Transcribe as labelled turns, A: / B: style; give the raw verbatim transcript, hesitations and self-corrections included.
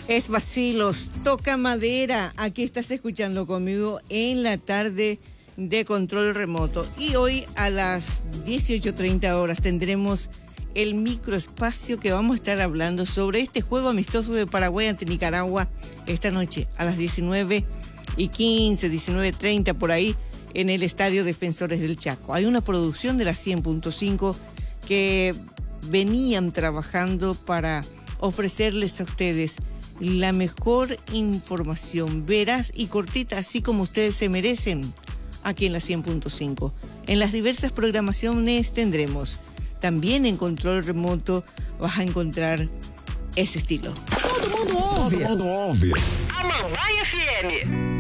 A: Es Bacilos, toca madera. Aquí estás escuchando conmigo en la tarde de control remoto. Y hoy a las dieciocho treinta horas tendremos el microespacio que vamos a estar hablando sobre este juego amistoso de Paraguay ante Nicaragua esta noche a las diecinueve y quince, diecinueve treinta por ahí en el Estadio Defensores del Chaco. Hay una producción de la cien punto cinco que venían trabajando para ofrecerles a ustedes la mejor información, veraz y cortita, así como ustedes se merecen, aquí en la cien punto cinco. En las diversas programaciones tendremos, también en control remoto vas a encontrar ese estilo.
B: Todo mundo ouve.
C: Todo mundo ouve.
B: Amambai F M.